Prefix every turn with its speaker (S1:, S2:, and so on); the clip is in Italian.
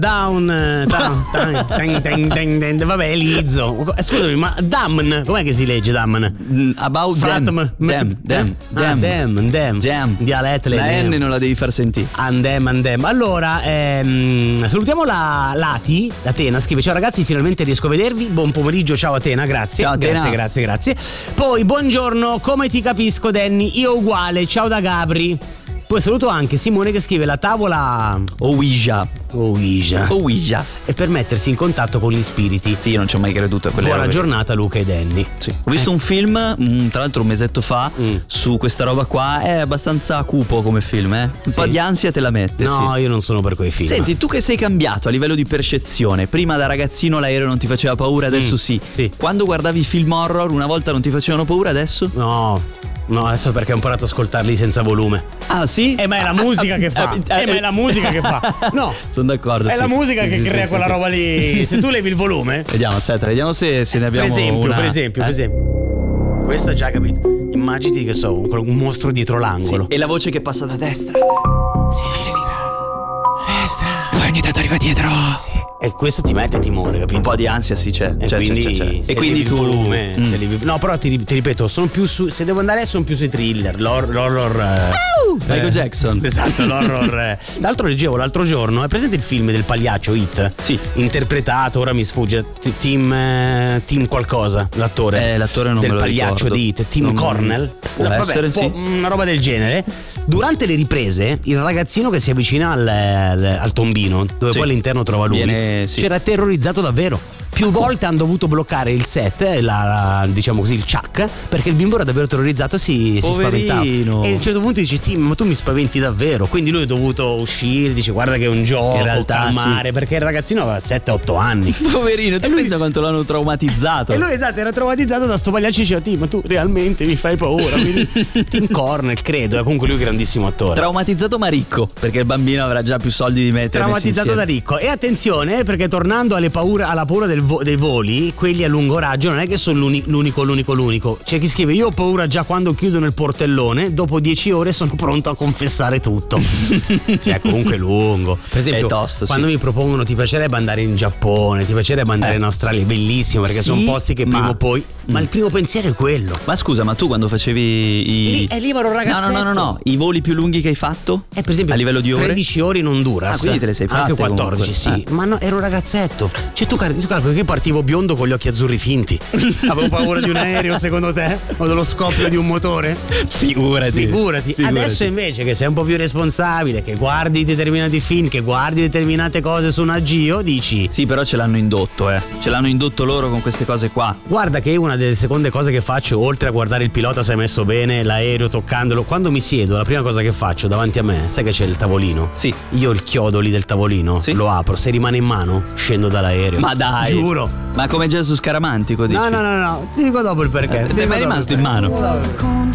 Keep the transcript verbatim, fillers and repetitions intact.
S1: Down, down, down, down, down, down, down. Vabbè, Lizzo. Scusami, ma Damn, com'è che si legge Damn?
S2: About
S1: Fratm.
S2: Dem, dem,
S1: Dem, dem, dem,
S2: dem.
S1: Dialetto,
S2: la N non la devi far sentire.
S1: Andem, andem. Allora, ehm, salutiamo la Lati, Atena, scrive: ciao ragazzi, finalmente riesco a vedervi. Buon pomeriggio, ciao Atena, grazie.
S2: Ciao, Atena.
S1: Grazie, grazie, grazie. Poi, buongiorno, come ti capisco, Danny? Io uguale, ciao da Gabri. Poi saluto anche Simone che scrive: la tavola
S2: Ouija.
S1: Ouija.
S2: Ouija.
S1: E per mettersi in contatto con gli spiriti.
S2: Sì, io non ci ho mai creduto a quelle
S1: Buona
S2: robe.
S1: giornata Luca e Danny.
S2: Sì. Ho visto
S1: eh.
S2: un film, mm, tra l'altro un mesetto fa, mm. su questa roba qua. È abbastanza cupo come film, eh. Un
S1: sì.
S2: po' di ansia te la mette.
S1: No,
S2: sì.
S1: io non sono per quei film.
S2: Senti, tu che sei cambiato a livello di percezione. Prima da ragazzino l'aereo non ti faceva paura, adesso
S1: mm.
S2: sì.
S1: sì.
S2: Quando guardavi film horror una volta non ti facevano paura, adesso?
S1: No. No, adesso perché ho imparato a ascoltarli senza volume.
S2: Ah, sì?
S1: Eh, ma è la musica che fa. Eh, ma è la musica che fa. No.
S2: Sono d'accordo.
S1: È
S2: sì.
S1: la musica
S2: sì,
S1: che
S2: sì,
S1: crea
S2: sì,
S1: quella
S2: sì.
S1: roba lì. Se tu levi il volume.
S2: Vediamo, aspetta, vediamo se, se ne abbiamo
S1: Per esempio,
S2: una...
S1: per esempio,
S2: eh?
S1: per esempio. Questa già capito. Immaginati che so, un, un mostro dietro l'angolo.
S2: Sì. E la voce che passa da destra.
S1: Sinistra. Destra.
S2: Poi ogni tanto arriva dietro.
S1: Sì. E questo ti mette timore, capito?
S2: Un po' di ansia sì c'è.
S1: E
S2: c'è,
S1: quindi,
S2: c'è, c'è, c'è.
S1: se
S2: E quindi
S1: levi
S2: tu
S1: il volume,
S2: mm.
S1: se levi... No, però ti, ti ripeto, sono più su. Se devo andare sono più sui thriller. L'hor, l'horror.
S2: Uh,
S1: eh,
S2: Michael Jackson.
S1: Esatto, l'horror. Eh. L'altro leggevo l'altro giorno. È presente il film del pagliaccio It?
S2: Sì.
S1: Interpretato, ora mi sfugge. T- Tim. Eh, Tim qualcosa. L'attore.
S2: Eh, l'attore non
S1: del
S2: me lo
S1: pagliaccio
S2: ricordo.
S1: di It. Tim
S2: Non-
S1: Cornell.
S2: Può
S1: No,
S2: essere,
S1: vabbè,
S2: sì.
S1: Una roba del genere. Durante le riprese, il ragazzino che si avvicina al, al, al tombino, dove
S2: Sì.
S1: poi all'interno trova lui,
S2: Viene- sì.
S1: c'era terrorizzato davvero. Più volte hanno dovuto bloccare il set, la, la, diciamo così, il chuck, perché il bimbo era davvero terrorizzato e si, si spaventava.
S2: Poverino.
S1: E a un certo punto dice: Tim, ma tu mi spaventi davvero. Quindi lui è dovuto uscire, dice: guarda che è un gioco,
S2: In realtà,
S1: calmare,
S2: sì.
S1: perché il ragazzino aveva sette otto anni.
S2: Poverino, tu
S1: E lui-
S2: pensa quanto l'hanno traumatizzato.
S1: E lui, esatto, era traumatizzato da sto pagliaccio e diceva: Tim, ma tu realmente mi fai paura. Quindi, Tim Cornell, credo, è comunque lui un grandissimo attore.
S2: Traumatizzato ma ricco, perché il bambino avrà già più soldi di me.
S1: Traumatizzato da ricco. E attenzione, perché tornando alle paure, alla paura del vo- dei voli, quelli a lungo raggio non è che sono l'uni- l'unico, l'unico, l'unico. C'è chi scrive: io ho paura già quando chiudono il portellone, dopo dieci ore sono pronto a confessare tutto. Cioè, comunque lungo. Per esempio,
S2: È tosto,
S1: quando
S2: sì.
S1: mi propongono: ti piacerebbe andare in Giappone, ti piacerebbe andare
S2: Eh.
S1: in Australia, bellissimo, perché
S2: Sì,
S1: sono posti che prima
S2: ma-
S1: o poi. Ma il primo pensiero è quello.
S2: Ma scusa, ma tu quando facevi i...
S1: Lì, è lì ero un ragazzetto.
S2: No, no, no, no, no, i voli più lunghi che hai fatto?
S1: Eh, per esempio,
S2: a livello di ore?
S1: tredici ore in Honduras.
S2: Ah, quindi te le sei fatte
S1: Anche quattordici,
S2: comunque.
S1: sì. Ma no, ero un ragazzetto. Cioè, tu, cal- tu calcoli che io partivo biondo con gli occhi azzurri finti. Avevo paura di un aereo, secondo te? O dello scoppio di un motore?
S2: Figurati.
S1: Figurati.
S2: Figurati.
S1: Adesso invece che sei un po' più responsabile, che guardi determinati film, che guardi determinate cose su un agio, dici:
S2: Sì, però ce l'hanno indotto, eh. Ce l'hanno indotto loro con queste cose qua.
S1: guarda che una delle seconde cose che faccio, oltre a guardare il pilota se è messo bene, l'aereo toccandolo, quando mi siedo, la prima cosa che faccio davanti a me, sai che c'è il tavolino?
S2: Sì.
S1: Io il chiodo lì del tavolino
S2: Sì.
S1: lo apro, se rimane in mano scendo dall'aereo.
S2: Ma dai.
S1: Giuro.
S2: Ma come Gesù Scaramantico, dici?
S1: No, no, no, no, ti dico dopo il perché.
S2: Eh,
S1: Ti
S2: ti è
S1: dico
S2: mai
S1: dopo
S2: rimasto
S1: il
S2: in
S1: perché.
S2: mano?
S1: Ti dico dopo.